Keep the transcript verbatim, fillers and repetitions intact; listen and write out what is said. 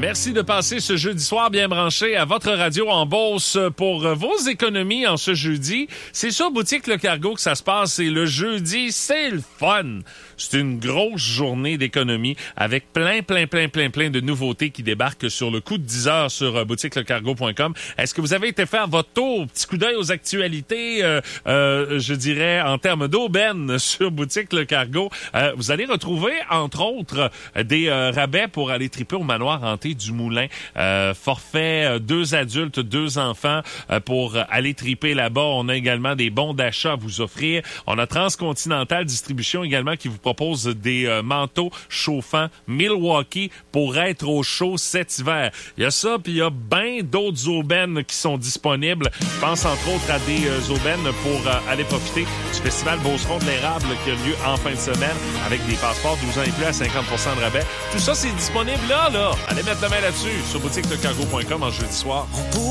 Merci de passer ce jeudi soir bien branché à votre radio en Beauce pour vos économies en ce jeudi. C'est sur Boutique Le Cargo que ça se passe et le jeudi, c'est le fun. C'est une grosse journée d'économie avec plein, plein, plein, plein, plein de nouveautés qui débarquent sur le coup de dix heures sur boutique le cargo point com. Est-ce que vous avez été faire votre tour, petit coup d'œil aux actualités, euh, euh, je dirais, en termes d'aubaine sur Boutique Le Cargo? Euh, vous allez retrouver, entre autres, des euh, rabais pour aller triper au manoir hanté du Moulin. Euh, forfait, euh, deux adultes, deux enfants euh, pour aller triper là-bas. On a également des bons d'achat à vous offrir. On a Transcontinental Distribution également qui vous propose des euh, manteaux chauffants Milwaukee pour être au chaud cet hiver. Il y a ça, puis il y a bien d'autres aubaines qui sont disponibles. Je pense entre autres à des euh, aubaines pour euh, aller profiter du festival Beauceron de l'érable qui a lieu en fin de semaine avec des passeports douze ans et plus à cinquante pour cent de rabais. Tout ça, c'est disponible là, là. Allez mettre la main là-dessus sur boutique le cargo point com en jeudi soir.